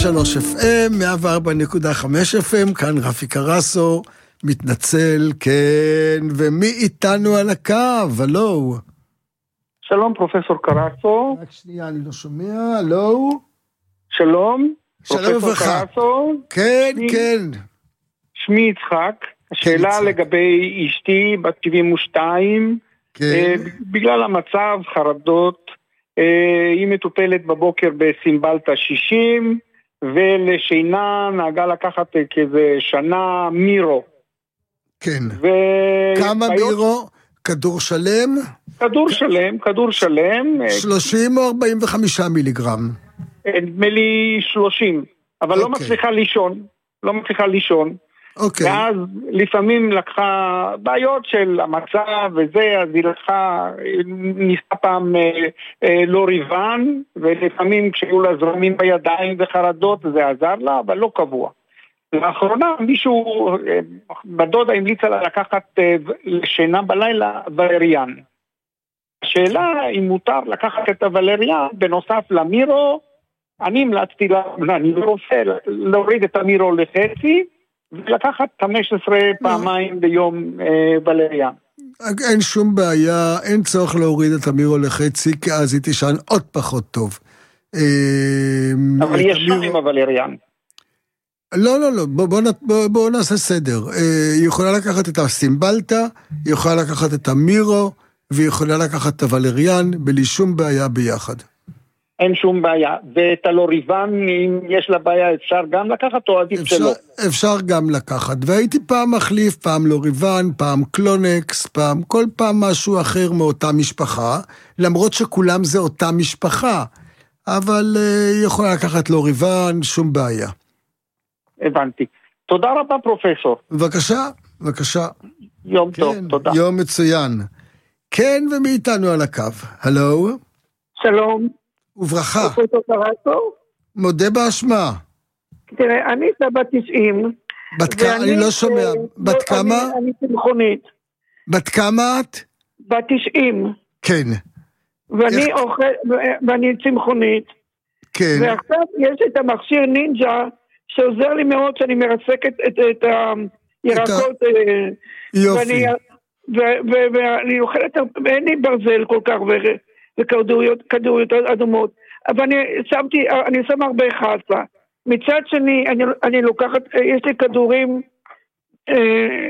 3 FM, 104.5 FM, כאן רפי קרסו, מתנצל, כן, ומי איתנו על הקו? הלו. שלום פרופסור קרסו. רק שנייה, אני לא שומע, הלו. שלום. שלום וברכה. כן, כן. שמי יצחק. השאלה לגבי אשתי בת 72, כן. בגלל המצב, חרדות, היא מטופלת בבוקר בסימבלטה 60, ולשינה נהגה לקחת כזה שנה מירו. כן. כמה מירו? כדור שלם? כדור שלם. 30 או 45 מיליגרם? נדמה לי 30, אבל לא מצליחה לישון. אוקיי. ואז לפעמים לקחה בעיות של המצב וזה, אז היא ניסתה פעם לא ריבן, ולפעמים כשהיו לה זרמים בידיים וחרדות זה עזר לה, אבל לא קבוע. לאחרונה מישהו, בדודה המליצה לה לקחת לשינה בלילה ולריאן. השאלה אם מותר לקחת את הוולריאן בנוסף למירו, אני המלצתי לה, אני רוצה להוריד את המירו לחצי, ולקחת 15 פעמיים ביום ולריאן. אין שום בעיה, אין צורך להוריד את המירו לחצי, כי אז היא תישן עוד פחות טוב. אבל יש שם עם הוולריאן. לא, בואו נעשה סדר. היא יכולה לקחת את הסימבלטה, היא יכולה לקחת את המירו, והיא יכולה לקחת את הוולריאן, בלי שום בעיה ביחד. אין שום בעיה. ואת הלוריבן, אם יש לה בעיה, אפשר גם לקחת או עדיף שלא? אפשר גם לקחת. והייתי פעם מחליף, פעם לוריבן, פעם קלונקס, כל פעם משהו אחר מאותה משפחה, למרות שכולם זה אותה משפחה. אבל היא יכולה לקחת לוריבן, שום בעיה. הבנתי. תודה רבה פרופסור. בבקשה. יום טוב, תודה. יום מצוין. כן, ומי איתנו על הקו? הלו? שלום. וברכה. פרופסור קרסו? מודה באשמה. תראה, אני בת 90. בת כמה? אני לא שומע. בת כמה? אני צמחונית. בת כמה את? בת 90. כן. ואני צמחונית. כן. ועכשיו יש את המכשיר נינג'ה, שעוזר לי מאוד שאני מרסקת את הירקות. יופי. ואני אוכלת, אין לי ברזל כל כך, וכדוריות אדומות. אבל אני שם הרבה חסה. מצד שני, אני לוקחת, יש לי כדורים